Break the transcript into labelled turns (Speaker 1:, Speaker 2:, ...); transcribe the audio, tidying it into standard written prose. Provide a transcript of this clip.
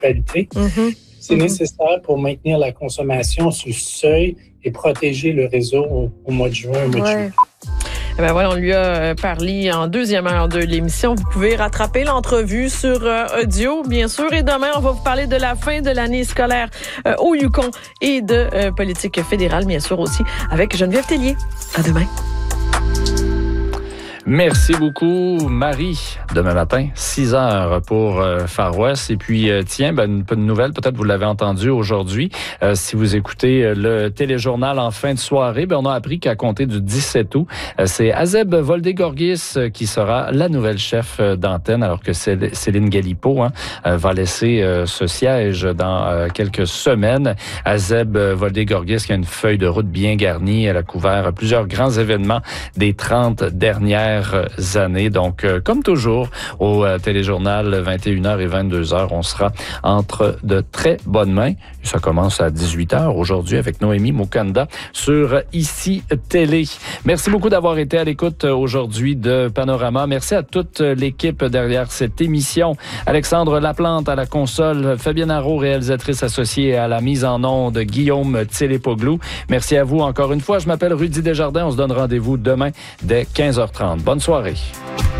Speaker 1: municipalité. C'est nécessaire pour maintenir la consommation sous seuil et protéger le réseau au mois de juin, au mois de juillet.
Speaker 2: Eh bien voilà, on lui a parlé en deuxième heure de l'émission. Vous pouvez rattraper l'entrevue sur audio, bien sûr. Et demain, on va vous parler de la fin de l'année scolaire au Yukon et de politique fédérale, bien sûr, aussi, avec Geneviève Tellier. À demain.
Speaker 3: Merci beaucoup, Marie. Demain matin, 6h pour Far West. Et puis, une nouvelle, peut-être vous l'avez entendu aujourd'hui. Si vous écoutez le téléjournal en fin de soirée, on a appris qu'à compter du 17 août, c'est Azeb Voldé-Gorgis qui sera la nouvelle chef d'antenne, alors que Céline Galipeau va laisser ce siège dans quelques semaines. Azeb Voldé-Gorgis qui a une feuille de route bien garnie. Elle a couvert plusieurs grands événements des 30 dernières années. Donc, comme toujours, au téléjournal 21h et 22h, on sera entre de très bonnes mains. Ça commence à 18h aujourd'hui avec Noémie Mukanda sur ICI Télé. Merci beaucoup d'avoir été à l'écoute aujourd'hui de Panorama. Merci à toute l'équipe derrière cette émission. Alexandre Laplante à la console, Fabienne Haro, réalisatrice associée à la mise en onde, Guillaume Tsélépoglou. Merci à vous encore une fois. Je m'appelle Rudy Desjardins. On se donne rendez-vous demain dès 15h30. Bonne soirée.